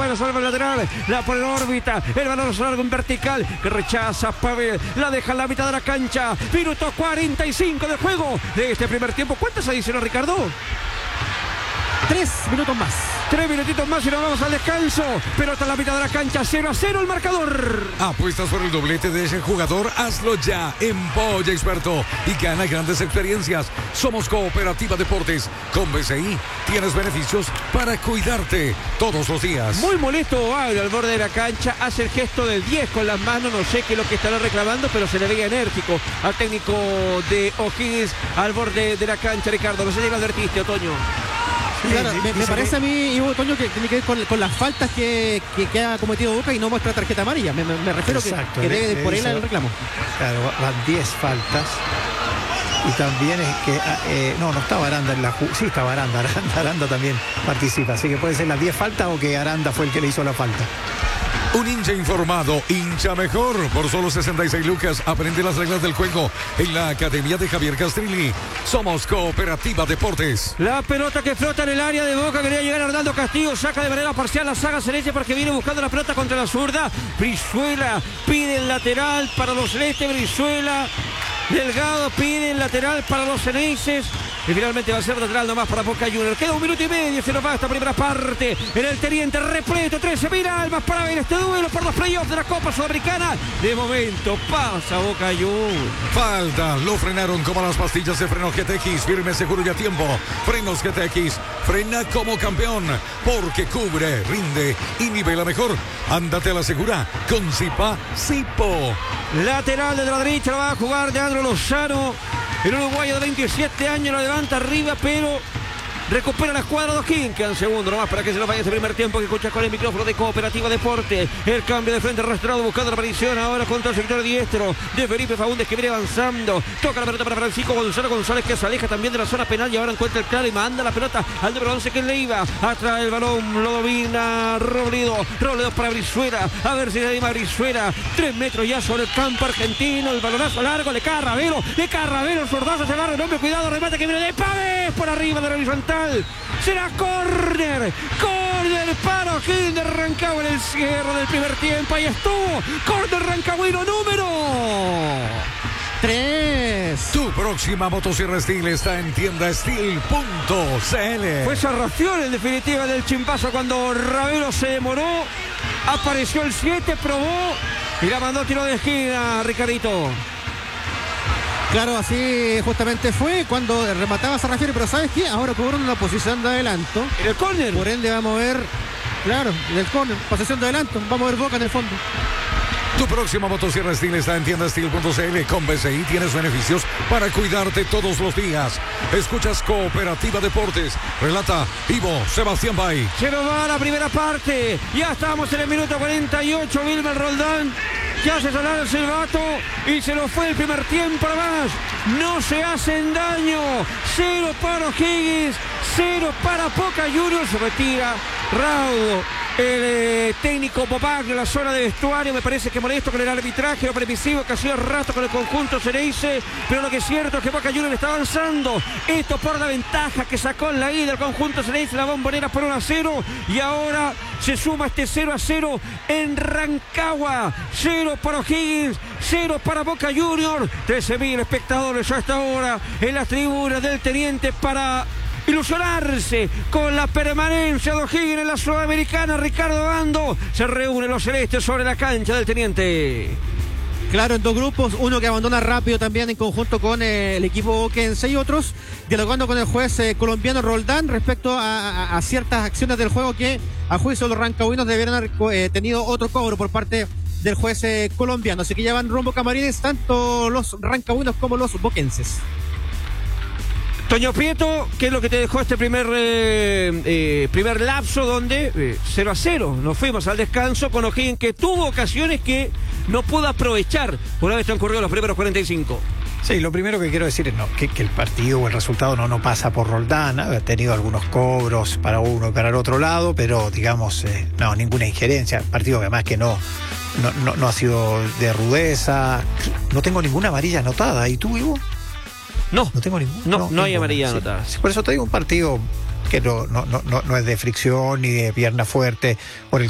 la salva el lateral, la pone en órbita, el balón se larga en vertical, que rechaza Pavel, la deja en la mitad de la cancha, minuto 45 de juego de este primer tiempo. ¿Cuántas adiciones, Ricardo? 3 minutos más. 3 minutitos más y nos vamos al descanso. Pelota en la mitad de la cancha, 0-0 el marcador. Apuestas por el doblete de ese jugador, hazlo ya en Polla Experto y gana grandes experiencias. Somos Cooperativa Deportes. Con BCI tienes beneficios para cuidarte todos los días. Muy molesto al borde de la cancha, hace el gesto del 10 con las manos, no sé qué es lo que estará reclamando, pero se le veía enérgico al técnico de O'Higgins al borde de la cancha, Ricardo. No sé si lo advertiste, Otoño. Claro, me parece a mí, Ivo Toño, que tiene que ver con las faltas que ha cometido Boca y no muestra tarjeta amarilla. Me refiero que debe por él el reclamo. Claro, van 10 faltas. Y también es que no estaba Aranda en la sí estaba Aranda también participa, así que puede ser las 10 faltas o que Aranda fue el que le hizo la falta. Un hincha informado, hincha mejor. Por solo 66 lucas, aprende las reglas del juego en la Academia de Javier Castrilli. Somos Cooperativa Deportes. La pelota que flota en el área de Boca, quería llegar a Arnaldo Castillo, saca de manera parcial la saga celeste porque viene buscando la pelota contra la zurda. Brizuela pide el lateral para los celestes, Brizuela. Delgado pide el lateral para los ceneices. Y finalmente va a ser lateral nomás para Boca Juniors. Queda 1 minuto y medio, se nos va esta primera parte. En el Teniente repleto, 13.000 almas para ver este duelo por los playoffs de la Copa Sudamericana. De momento pasa Boca Juniors. Falta, lo frenaron como las pastillas de freno GTX. Firme, seguro y a tiempo. Frenos GTX, frena como campeón. Porque cubre, rinde y nivela mejor. Ándate a la segura con Zipa Zipo. Lateral desde la derecha, lo va a jugar Leandro Lozano. El uruguayo de 27 años la levanta arriba, pero recupera la escuadra de O'Higgins. Quedan segundos nomás para que se nos vaya ese primer tiempo que escuchas con el micrófono de Cooperativa Deporte. El cambio de frente arrastrado buscando la aparición ahora contra el sector diestro de Felipe Faúndez que viene avanzando. Toca la pelota para Francisco González que se aleja también de la zona penal y ahora encuentra el claro y manda la pelota al número 11 que le iba. Atrás el balón lo domina Robledo para Brizuela. A ver si le anima Brizuela. 3 metros ya sobre el campo argentino. El balonazo largo de Carravelo. El sordazo se agarra. Hombre, cuidado, remate que viene de Pávez por arriba de la horizontal. Será córner para O'Higgins de Rancagua en el cierre del primer tiempo. Ahí estuvo, córner rancagüino número 3. Tu próxima motosierra Steel está en tiendasteel.cl. Fue esa ración en definitiva del chimpazo cuando Ravelo se demoró. Apareció el 7, probó y la mandó tiro de esquina, Ricardito. Claro, así justamente fue cuando remataba Sarrafieri, pero ¿sabes qué? Ahora cobraron una posición de adelanto. En el córner. Por ende vamos a ver, claro, en el córner, posición de adelanto. Vamos a ver Boca en el fondo. Tu próxima motosierra Steel está en tiendasteel.cl. Con BCI tienes beneficios para cuidarte todos los días. Escuchas Cooperativa Deportes. Relata Ivo Sebastián Bay. Se nos va la primera parte. Ya estamos en el minuto 48. Wilmer Roldán ya se sonaron el silbato y se nos fue el primer tiempo más. No se hacen daño. 0 para O'Higgins, 0 para Boca Juniors. Se retira raudo el técnico Bobac de la zona de vestuario. Me parece que molesto con el arbitraje, lo permisivo que hacía rato con el conjunto Ceneice, pero lo que es cierto es que Boca Juniors está avanzando. Esto por la ventaja que sacó en la ida el conjunto Ceneice, la Bombonera por 1-0, y ahora se suma este 0-0 en Rancagua. 0 para O'Higgins, 0 para Boca Juniors. 13.000 espectadores a esta hora en las tribunas del Teniente para ilusionarse con la permanencia de O'Higgins en la Sudamericana. Ricardo Bando, se reúnen los celestes sobre la cancha del Teniente. Claro, en dos grupos, uno que abandona rápido también en conjunto con el equipo boquense y otros dialogando con el juez colombiano Roldán respecto a ciertas acciones del juego que a juicio de los rancagüinos debieran haber tenido otro cobro por parte del juez colombiano. Así que ya van rumbo camarines tanto los rancagüinos como los boquenses. Toño Prieto, ¿qué es lo que te dejó este primer lapso donde 0-0? Nos fuimos al descanso con O'Higgins que tuvo ocasiones que no pudo aprovechar una vez transcurrido los primeros 45. Sí, lo primero que quiero decir es que el partido o el resultado no pasa por Roldán. Ha tenido algunos cobros para uno y para el otro lado, pero digamos, ninguna injerencia. El partido que además que no ha sido de rudeza. No tengo ninguna amarilla anotada. ¿Y tú, Ivo? No tengo ninguna. No hay amarilla anotada. Sí, por eso te digo un partido que no es de fricción ni de pierna fuerte. Por el